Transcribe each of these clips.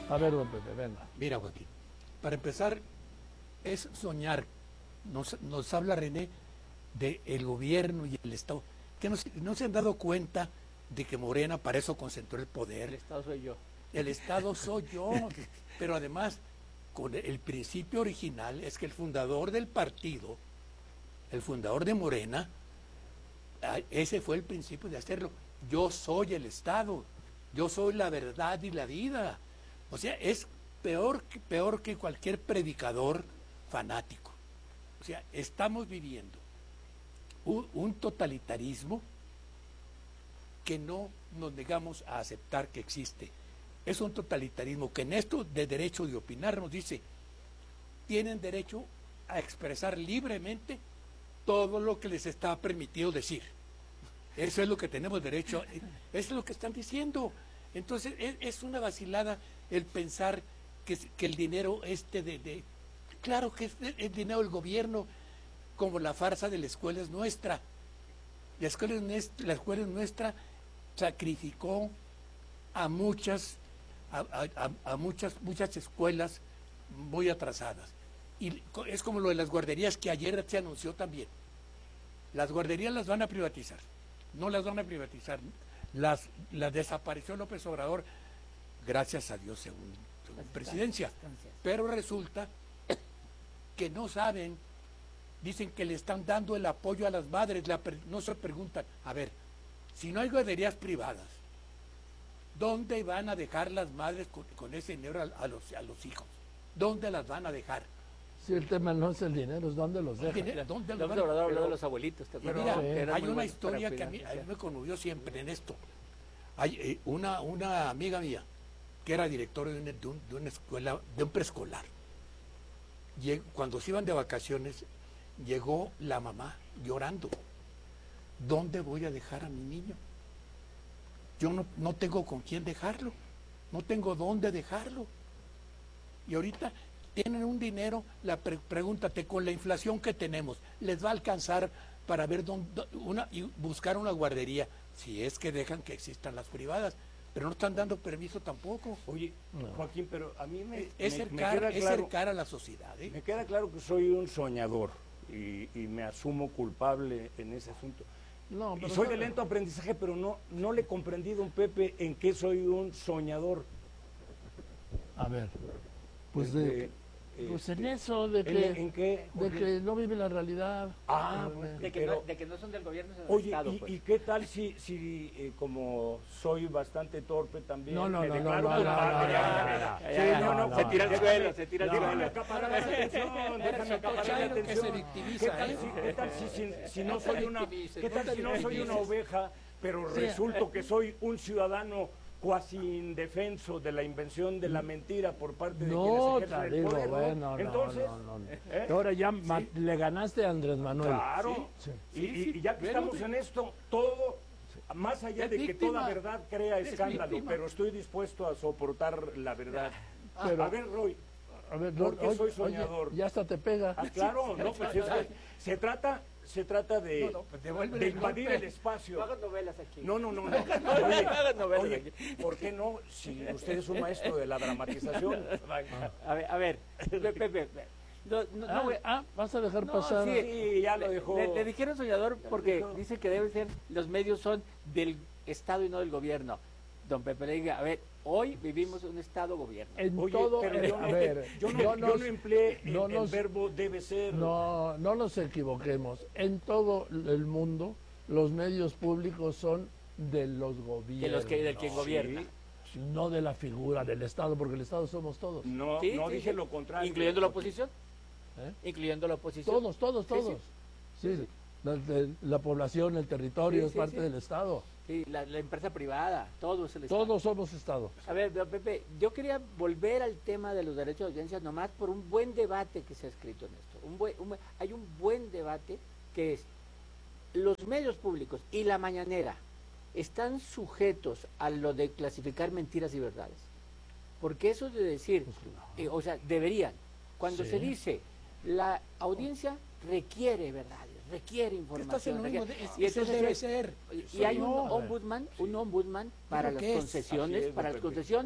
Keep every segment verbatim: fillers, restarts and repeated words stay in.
A ver, don Pepe, venga. Mira, Joaquín, para empezar, es soñar. Nos, nos habla René de el gobierno y el Estado. Que no, no se han dado cuenta de que Morena para eso concentró el poder. El Estado soy yo. El Estado soy yo. Pero además, con el principio original es que el fundador del partido, el fundador de Morena, ese fue el principio de hacerlo. Yo soy el Estado, yo soy la verdad y la vida. O sea, es peor que, peor que cualquier predicador fanático. O sea, estamos viviendo un, un totalitarismo que no nos negamos a aceptar que existe. Es un totalitarismo que en esto de derecho de opinar nos dice, tienen derecho a expresar libremente todo lo que les está permitido decir. Eso es lo que tenemos derecho, eso es lo que están diciendo. Entonces es, es una vacilada el pensar que, que el dinero este de, de... Claro que es el dinero del gobierno, como la farsa de la escuela es nuestra. La escuela es nuestra, la escuela es nuestra sacrificó a muchas, a, a, a muchas, muchas escuelas muy atrasadas. Y es como lo de las guarderías que ayer se anunció también. Las guarderías las van a privatizar, no las van a privatizar. Las, las desapareció López Obrador, gracias a Dios, según, según presidencia. Pero resulta que no saben, dicen que le están dando el apoyo a las madres, la, no se preguntan, a ver, si no hay guarderías privadas, ¿dónde van a dejar las madres con, con ese dinero a, a, los, a los hijos? ¿Dónde las van a dejar? Si el tema no es el dinero, es dónde los dejan. ¿Dónde los van a dejar? Habló de los abuelitos. ¿Te mira, sí, hay una historia que a mí, a mí me conmovió siempre en esto. Hay eh, una, una amiga mía que era directora de una, de un, de una escuela, de un preescolar. Lleg, cuando se iban de vacaciones, llegó la mamá llorando. ¿Dónde voy a dejar a mi niño? Yo no, no tengo con quién dejarlo, no tengo dónde dejarlo. Y ahorita tienen un dinero, la pre pregúntate, con la inflación que tenemos, ¿les va a alcanzar para ver dónde, una, y buscar una guardería? Si es que dejan que existan las privadas, pero no están dando permiso tampoco. Oye, no. Joaquín, pero a mí me, es, me, cercar, me queda es claro, cercar a la sociedad. ¿eh? Me queda claro que soy un soñador y, y me asumo culpable en ese asunto. No, pero y soy no, de lento aprendizaje, pero no, no le he comprendido, un Pepe, en qué soy un soñador. A ver, pues de... Este, Pues en este, eso, de que, ¿en, en qué? de que no vive la realidad. Ah, pues, de, que pero, no, de que no son del gobierno, son del oye, Estado. ¿y, pues. ¿y qué tal si, si eh, como soy bastante torpe también? No, no, me no, declaro no, no, culpable? no, no, no, Sí, no, no, no, se no, tira al no, suelo, no, se tira al no, suelo. no, Déjame acaparar la atención, déjame acaparar la que se atención. victimiza, ¿Qué tal, ¿eh? si, qué tal si, si, si no soy una, qué tal no te si no soy una victimices. oveja, pero Sí. resulto que soy un ciudadano cuasi indefenso de la invención de la mentira por parte de No, quienes ejercen el digo, poder, ¿no? bueno, no, Entonces, no, no, no. ¿eh? Ahora ya ma- le ganaste a Andrés Manuel. Claro, Sí. Y, y- y ya que Pero estamos de- en esto, todo, más allá Es de que víctima. toda verdad crea Es escándalo, víctima. pero estoy dispuesto a soportar la verdad. Pero- a ver, Roy, A ver, ¿por qué oye, soy soñador? oye, ya hasta te pega. Ah, claro, no, pues es que se trata, se trata de, No, no, pues devuélvele de el invadir golpe. el espacio. No hagas novelas aquí. No, no, no, no. No Oye, hagas novelas oye, aquí. ¿por qué no? Si usted es un maestro de la dramatización. A ver, a ver, Pepe, Pepe. No, no, Ah, no, güey. ah, vas a dejar No, pasar. sí, Sí, ya lo dejó. Le, le dijeron soñador porque dijo. dice que deben ser, los medios son del Estado y no del gobierno. Don Pepe le diga, a ver, hoy vivimos un Estado-gobierno. En Oye, todo, pero eh, yo, a no, ver, yo, no, no yo nos- no empleé el, no el nos- verbo debe ser. No, no nos equivoquemos. En todo el mundo, los medios públicos son de los gobiernos. De los que, del quien gobierna. Sí. No de la figura del Estado, porque el Estado somos todos. No, Sí, no sí, dije sí. lo contrario. Incluyendo la oposición. ¿Eh? Incluyendo la oposición. Todos, todos, Sí, todos. Sí, sí. La, de- la población, el territorio Sí, es sí, parte sí. del Estado. Sí, la, la empresa privada, todo es el Estado. Todos somos Estado. A ver, don Pepe, yo quería volver al tema de los derechos de audiencia nomás por un buen debate que se ha escrito en esto. Un buen, un buen- hay un buen debate que es, los medios públicos y la mañanera están sujetos a lo de clasificar mentiras y verdades. Porque eso de decir, Pues claro. eh, o sea, deberían. Cuando Sí. se dice, la audiencia requiere verdades, requiere Estás en información. lo mismo, requiere- es- y eso entonces debe es- ser. y hay un no. ombudsman, un ombudsman para ¿Pero las qué es? concesiones, Así es, para don las Pepe. concesiones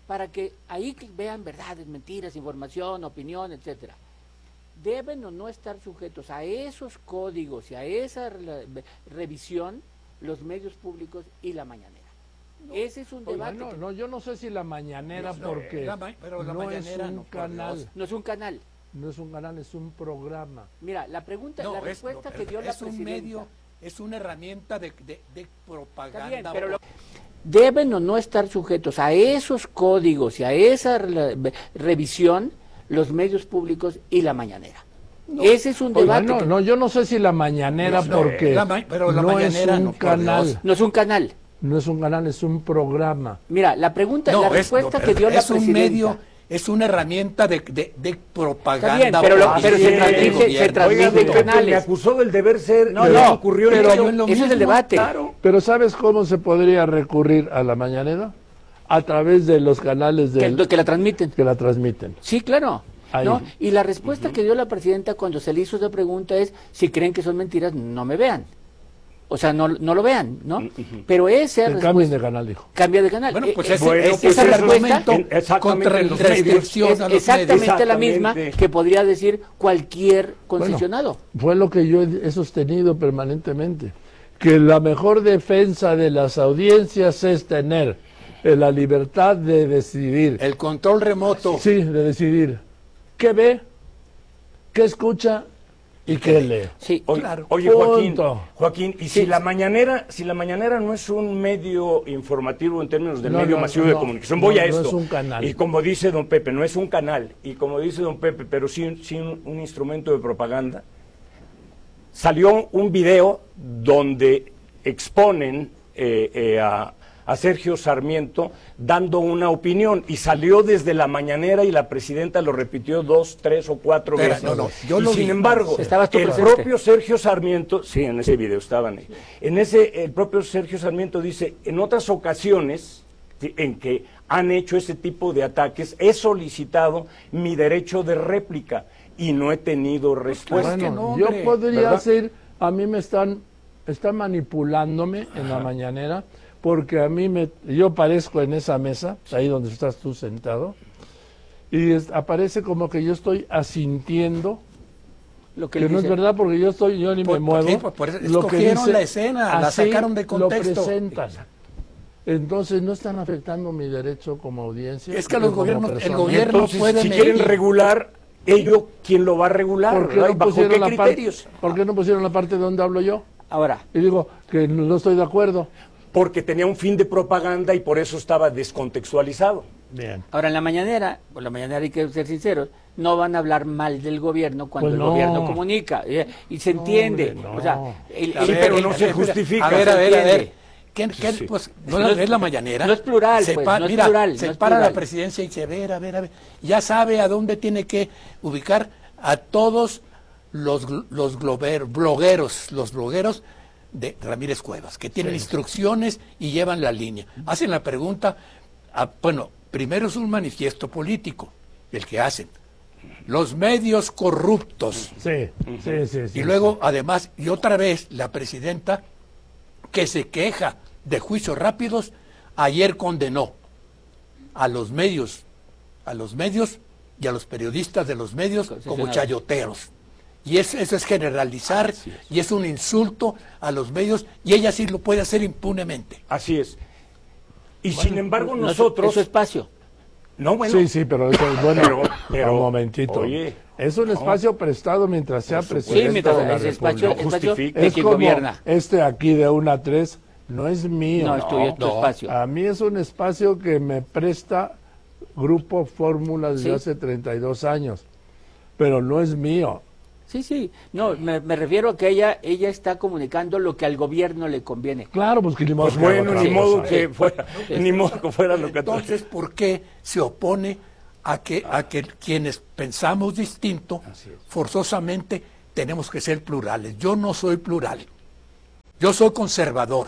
para que ahí vean verdades, mentiras, información, opinión, etcétera. Deben o no estar sujetos a esos códigos y a esa re revisión los medios públicos y la mañanera. No, ese es un debate. No, no, yo no sé si la mañanera, no, porque la ma pero la no mañanera es un no, canal. No es un canal. No es un canal, es un programa. Mira, la pregunta, no, la es, respuesta no, que dio la es un presidenta. medio, es una herramienta de, de, de propaganda. Está bien, pero lo, deben o no estar sujetos a esos códigos y a esa re revisión los medios públicos y la mañanera. No. Ese es un debate. Oiga, no, que... no, yo no sé si la mañanera, no, porque la ma pero la no mañanera es un no, canal. No es un canal. No es un canal, es un programa. Mira, la pregunta, no, la es, respuesta no, que dio la es presidenta. Un medio, es una herramienta de, de, de propaganda. Está bien, pero, lo, pero se transmite, se transmite en canales. Me acusó del deber ser. No, no, ocurrió pero eso, eso mismo, es el debate. Claro. Pero ¿sabes cómo se podría recurrir a la mañanera? A través de los canales de que, que la transmiten. Que la transmiten. Sí, claro. ¿No? Y la respuesta uh-huh. que dio la presidenta cuando se le hizo esa pregunta es, si creen que son mentiras, no me vean. O sea, no, no lo vean, ¿no? Uh-huh. Pero esa respuesta... Cambien de canal, dijo. Cambia de canal. Bueno, pues eh, ese, bueno, ese, pues esa respuesta en, contra la restricción es, a los exactamente medios. la misma que podría decir cualquier concesionado. Bueno, fue lo que yo he sostenido permanentemente. Que la mejor defensa de las audiencias es tener la libertad de decidir. El control remoto. Sí, de decidir qué ve, qué escucha y qué lee. Sí, oye, claro. Oye, Joaquín, Punto. Joaquín, y sí, si la sí. mañanera, si la mañanera no es un medio informativo en términos del no, medio no, masivo no, de comunicación, voy no, a esto. No es un canal. Y como dice don Pepe, no es un canal, y como dice don Pepe, pero sí, sí un, un instrumento de propaganda. Salió un video donde exponen eh, eh, a a Sergio Sarmiento dando una opinión y salió desde la mañanera y la presidenta lo repitió dos, tres o cuatro Pero, veces. No, no, yo y lo sin vi. embargo, ¿Estabas tú el presente? propio Sergio Sarmiento, sí, en ese video estaban ahí, en ese, el propio Sergio Sarmiento dice, en otras ocasiones en que han hecho ese tipo de ataques, he solicitado mi derecho de réplica y no he tenido respuesta. Bueno, no, yo hombre, podría ¿verdad? decir, a mí me están, están manipulándome en la mañanera, porque a mí me, yo aparezco en esa mesa, ahí donde estás tú sentado, y es, aparece como que yo estoy asintiendo, lo que, que no dice. es verdad porque yo estoy, yo ni por, me muevo. Sí, por, por eso, lo que escogieron dice, la escena, la sacaron de contexto. Lo presentan. Entonces no están afectando mi derecho como audiencia. Es que los gobiernos, el gobierno Entonces, puede si medir. quieren regular, ello, ¿quién lo va a regular? ¿Por qué, ¿Y no bajo pusieron qué la criterios? parte, ¿Por qué no pusieron la parte donde hablo yo? Ahora. Y digo que no estoy de acuerdo. Porque tenía un fin de propaganda y por eso estaba descontextualizado. Bien. Ahora, en la mañanera, por la mañanera hay que ser sinceros, no van a hablar mal del gobierno cuando pues el no. gobierno comunica. Y, y se entiende. Hombre, no. O sea, el, Sí, el, pero el, no el, se el, justifica. A ver, a se ver, a ver. entiende. ¿Qué, qué, Sí. pues, no, No es- es la mañanera. no es plural, Se pues, pa- no es mira, plural, se no es para plural. la presidencia y dice, a ver, a ver, a ver. Ya sabe a dónde tiene que ubicar a todos los, gl- los glober- blogueros, los blogueros de Ramírez Cuevas, que tienen instrucciones y llevan la línea. Hacen la pregunta, a- bueno, primero es un manifiesto político, el que hacen. Los medios corruptos. Sí, sí, sí, sí. Y luego, además, y otra vez, la presidenta, que se queja de juicios rápidos, ayer condenó a los medios, a los medios y a los periodistas de los medios como chayoteros. Y eso, eso es generalizar, Así es. y es un insulto a los medios, y ella sí lo puede hacer impunemente. Así es. Y sin embargo No, nosotros... es su espacio. No, bueno, Sí, sí, pero eso es bueno. Pero- pero, un momentito. oye, es un no. espacio prestado mientras sea Por supuesto. presidente Sí, mientras de la es espacio, República. espacio Justifica. de Es quien como gobierna. este aquí de una a tres, no es mío. No, es tuyo, es tu no. espacio. A mí es un espacio que me presta Grupo Fórmula desde Sí. hace treinta y dos años, pero no es mío. Sí, sí. No, me, me refiero a que ella ella está comunicando lo que al gobierno le conviene. Claro, pues que ni modo pues que haga bueno, otra ni cosa. modo que fuera, ni modo que fuera lo que Entonces, ¿por qué se opone a que, a que quienes pensamos distinto, forzosamente tenemos que ser plurales? Yo no soy plural. Yo soy conservador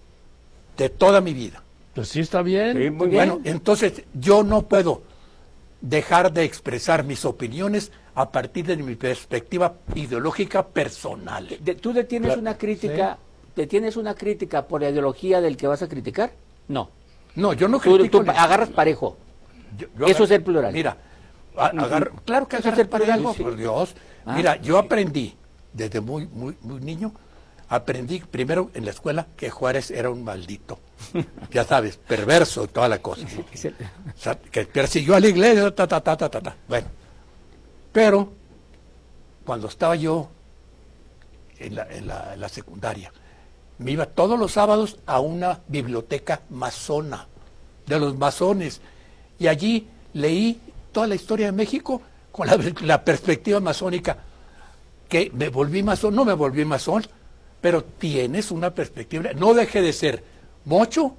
de toda mi vida. Pues sí está bien. Sí, muy Bueno, bien. entonces yo no puedo dejar de expresar mis opiniones a partir de mi perspectiva ideológica personal. De- ¿Tú detienes Claro. una crítica, detienes una crítica por la ideología del que vas a criticar? No. No, yo no Tú, critico tú la- agarras parejo. Yo, yo Eso agar- es ser plural. Mira, a- agarro- claro que Eso es agarro ser para plural, algo, sí. por Dios. Ah, Mira, yo aprendí desde muy, muy, muy niño, aprendí primero en la escuela que Juárez era un maldito, ya sabes, perverso y toda la cosa. ¿no? Es el- O sea, que persiguió a la iglesia, ta, ta, ta, ta, ta, ta. Bueno, pero cuando estaba yo en la, en la, en la secundaria, me iba todos los sábados a una biblioteca masona, de los masones, y allí leí toda la historia de México con la, la perspectiva masónica, que me volví masón, no me volví masón, pero tienes una perspectiva, no deje de ser mocho,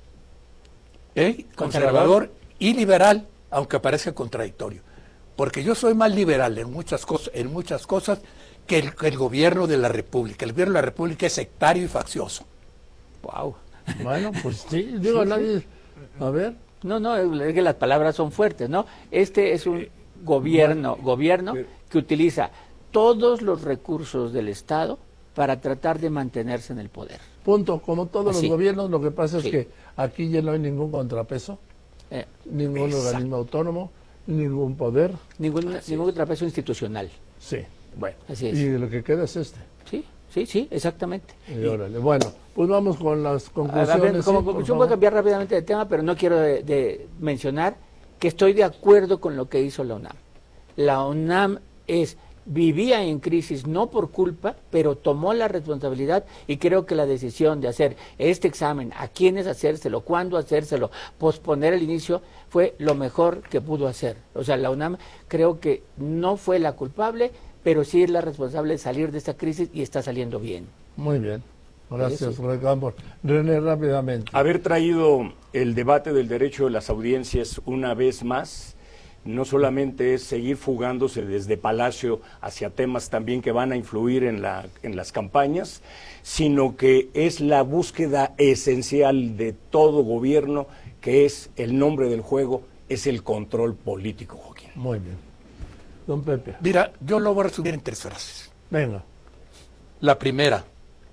¿eh? conservador y liberal, aunque parezca contradictorio, porque yo soy más liberal en muchas cosas, en muchas cosas que el, que el gobierno de la República. El gobierno de la República es sectario y faccioso. Wow. Bueno, pues sí, digo, nadie... A ver, No, no, es que las palabras son fuertes, ¿no? Este es un gobierno, gobierno que utiliza todos los recursos del Estado para tratar de mantenerse en el poder. punto, como todos Así. los gobiernos, lo que pasa es Sí. que aquí ya no hay ningún contrapeso, Eh, ningún Exacto. organismo autónomo, ningún poder, ningún, ningún contrapeso institucional. sí. Bueno, así es. Y lo que queda es este. Sí, sí, sí, exactamente. Y órale. Bueno, pues vamos con las A ver, conclusiones. como sí, por conclusión voy a favor. cambiar rápidamente de tema, pero no quiero de, de mencionar que estoy de acuerdo con lo que hizo la UNAM. La UNAM es vivía en crisis no por culpa, pero tomó la responsabilidad y creo que la decisión de hacer este examen, a quiénes hacérselo, cuándo hacérselo, posponer el inicio, fue lo mejor que pudo hacer. O sea, la UNAM creo que no fue la culpable, pero sí es la responsable de salir de esta crisis y está saliendo bien. Muy bien. Gracias, Sí. Rey Campos. René, rápidamente. Haber traído el debate del derecho de las audiencias una vez más, no solamente es seguir fugándose desde Palacio hacia temas también que van a influir en, la, en las campañas, sino que es la búsqueda esencial de todo gobierno, que es el nombre del juego, es el control político, Joaquín. Muy bien. Don Pepe. Mira, yo lo voy a resumir en tres frases. Venga. La primera,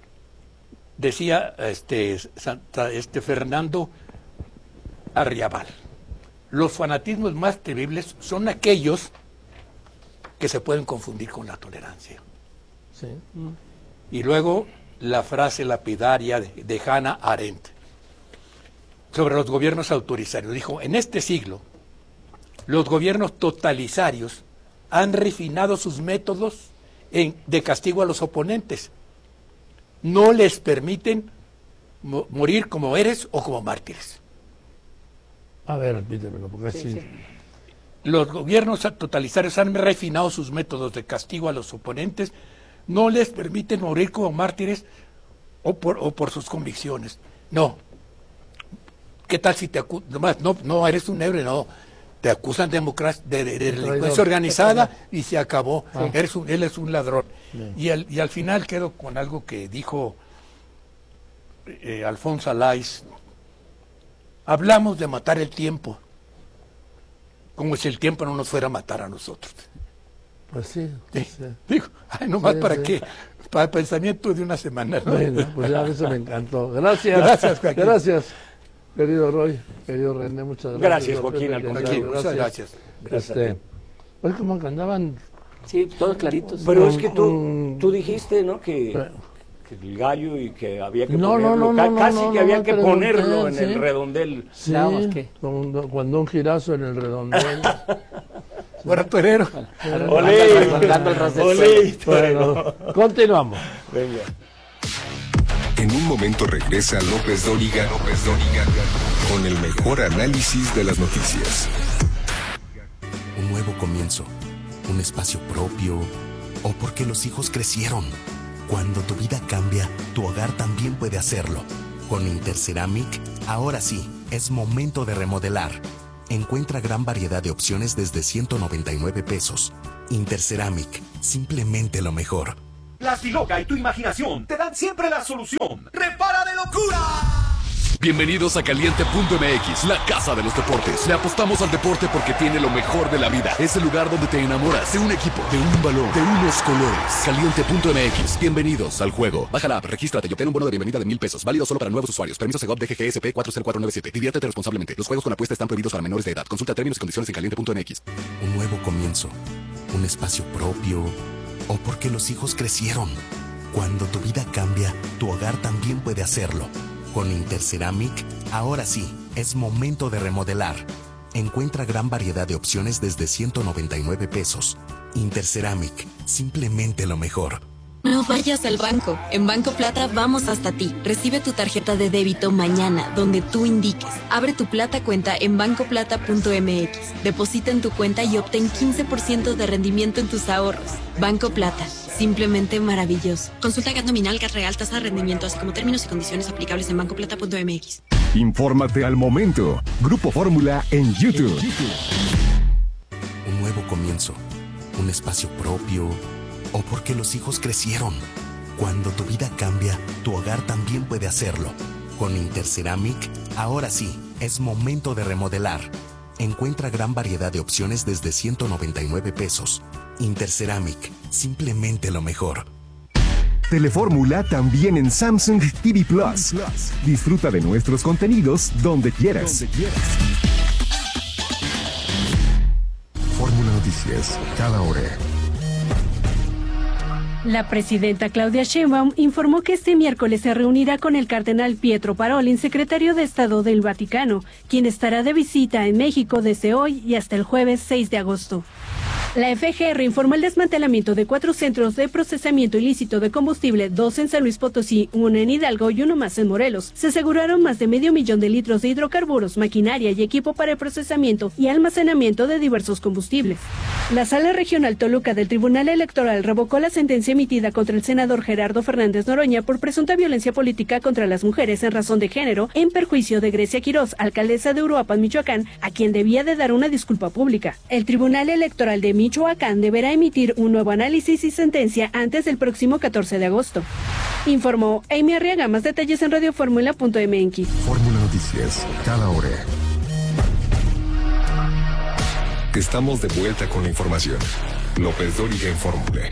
decía este, Santa- este Fernando Arriabal, los fanatismos más terribles son aquellos que se pueden confundir con la tolerancia. Sí. Y luego la frase lapidaria de, de Hannah Arendt sobre los gobiernos autoritarios. Dijo, en este siglo, los gobiernos totalitarios han refinado sus métodos en- de castigo a los oponentes. No les permiten mo- morir como héroes o como mártires. A ver, repítemelo, porque Sí, así... sí. Los gobiernos totalitarios han refinado sus métodos de castigo a los oponentes, no les permiten morir como mártires o por, o por sus convicciones. No. ¿Qué tal si te acusan? No, no eres un héroe, no. Te acusan de, democracia, de, de- de Traidor. delincuencia organizada y se acabó. Ah. Eres un- él es un ladrón. Bien. Y al, y al final quedo con algo que dijo eh, Alfonso Alais. Hablamos de matar el tiempo, como si el tiempo no nos fuera a matar a nosotros. Pues sí. Sí. sí. Digo, ay, nomás Sí, para sí. qué, para el pensamiento de una semana. ¿no? Bueno, pues ya eso me encantó. Gracias. Gracias, Joaquín. Gracias, querido Roy, querido René, muchas gracias. Gracias, Don Joaquín, Pepe, al querido, Joaquín, muchas gracias. Gracias a Este, ti. hoy como que andaban... Sí, todos claritos. Pero es que Mm. tú, tú dijiste, ¿no? Que, Pero- que el gallo y que había que No, no, ponerlo, no, ca- no, casi no, que no, había no que pregunté, ponerlo en sí. el redondel. Sí, Nada más que- con, cuando un girazo en el redondel. Bueno, torero. Olé, Dando el ras del olé, Bueno, continuamos. Venga. En un momento regresa López Dóriga, López Dóriga, con el mejor análisis de las noticias. Un nuevo comienzo, un espacio propio, o porque los hijos crecieron. Cuando tu vida cambia, tu hogar también puede hacerlo. Con Interceramic, ahora sí, es momento de remodelar. Encuentra gran variedad de opciones desde ciento noventa y nueve pesos. Interceramic, simplemente lo mejor. Plastiloca y tu imaginación te dan siempre la solución. ¡Repara de locura! Bienvenidos a Caliente punto M X, la casa de los deportes. Le apostamos al deporte porque tiene lo mejor de la vida. Es el lugar donde te enamoras de un equipo, de un balón, de unos colores. Caliente punto M X, bienvenidos al juego. Baja la app, regístrate y obtén un bono de bienvenida de mil pesos. Válido solo para nuevos usuarios. Permiso Segov D G G S P cuatro cero cuatro nueve siete. Diviértete responsablemente. Los juegos con apuesta están prohibidos para menores de edad. Consulta términos y condiciones en caliente punto M X. Un nuevo comienzo, un espacio propio, o porque los hijos crecieron. Cuando tu vida cambia, tu hogar también puede hacerlo. Con Interceramic, ahora sí, es momento de remodelar. Encuentra gran variedad de opciones desde ciento noventa y nueve pesos. Interceramic, simplemente lo mejor. No vayas al banco. En Banco Plata vamos hasta ti. Recibe tu tarjeta de débito mañana, donde tú indiques. Abre tu Plata cuenta en banco plata punto M X. Deposita en tu cuenta y obtén quince por ciento de rendimiento en tus ahorros. Banco Plata. Simplemente maravilloso. Consulta G A T nominal, G A T real, tasa de rendimiento, así como términos y condiciones aplicables en banco plata punto M X. Infórmate al momento. Grupo Fórmula en YouTube. Un nuevo comienzo, un espacio propio, o porque los hijos crecieron. Cuando tu vida cambia, tu hogar también puede hacerlo. Con Interceramic, ahora sí, es momento de remodelar. Encuentra gran variedad de opciones desde ciento noventa y nueve pesos. Interceramic, simplemente lo mejor. Telefórmula también en Samsung T V Plus. Disfruta de nuestros contenidos donde quieras. Fórmula Noticias, cada hora. La presidenta Claudia Sheinbaum informó que este miércoles se reunirá con el cardenal Pietro Parolin, secretario de Estado del Vaticano, quien estará de visita en México desde hoy y hasta el jueves seis de agosto. La F G R informó el desmantelamiento de cuatro centros de procesamiento ilícito de combustible, dos en San Luis Potosí, uno en Hidalgo y uno más en Morelos. Se aseguraron más de medio millón de litros de hidrocarburos, maquinaria y equipo para el procesamiento y almacenamiento de diversos combustibles. La Sala Regional Toluca del Tribunal Electoral revocó la sentencia emitida contra el senador Gerardo Fernández Noroña por presunta violencia política contra las mujeres en razón de género, en perjuicio de Grecia Quirós, alcaldesa de Uruapan, Michoacán, a quien debía de dar una disculpa pública. El Tribunal Electoral de Michoacán deberá emitir un nuevo análisis y sentencia antes del próximo catorce de agosto. Informó Amy Arriaga. Más detalles en radio fórmula punto M X. Fórmula Noticias, cada hora. Estamos de vuelta con la información. López Dóriga en Fórmula.